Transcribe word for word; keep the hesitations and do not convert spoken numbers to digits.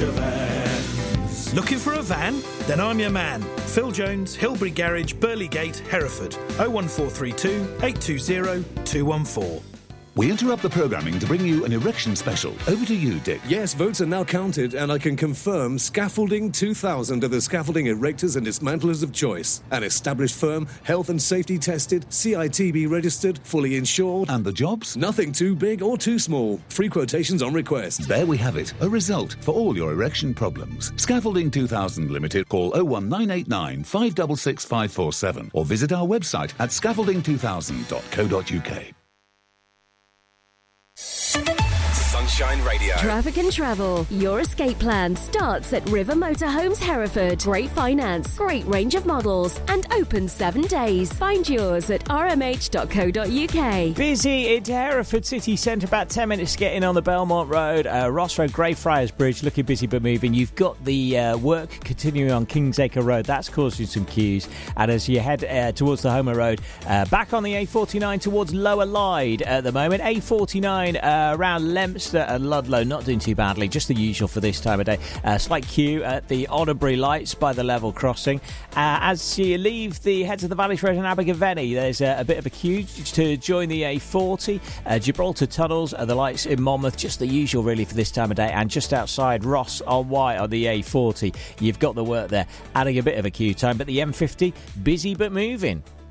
Lancashire Vans. Looking for a van? Then I'm your man. Phil Jones, Hilbury Garage, Burleygate, Hereford. oh one four three two, eight two zero, two one four. We interrupt the programming to bring you an erection special. Over to you, Dick. Yes, votes are now counted, and I can confirm Scaffolding two thousand are the scaffolding erectors and dismantlers of choice. An established firm, health and safety tested, C I T B registered, fully insured. And the jobs? Nothing too big or too small. Free quotations on request. There we have it. A result for all your erection problems. Scaffolding two thousand Limited. Call oh one nine eight nine, five six six, five four seven or visit our website at scaffolding two thousand dot co dot uk. Sunshine Radio. Traffic and travel. Your escape plan starts at River Motorhomes Hereford. Great finance, great range of models, and open seven days. Find yours at r m h dot co dot u k. Busy into Hereford city centre, about ten minutes to get in on the Belmont Road. Uh, Ross Road, Greyfriars Bridge, looking busy but moving. You've got the uh, work continuing on Kingsacre Road. That's causing some queues. And as you head uh, towards the Homer Road, uh, back on the A forty-nine towards Lower Lyde at the moment. A forty-nine uh, around Leominster and Ludlow, not doing too badly, just the usual for this time of day. Uh, slight queue at the Odderbury lights by the level crossing. Uh, as you leave the head to the Valley Road and Abergavenny, there's a, a bit of a queue to join the A forty. Uh, Gibraltar Tunnels, uh, the lights in Monmouth, just the usual really for this time of day. And just outside Ross on White on the A forty, you've got the work there, adding a bit of a queue time. But the M fifty, busy but moving.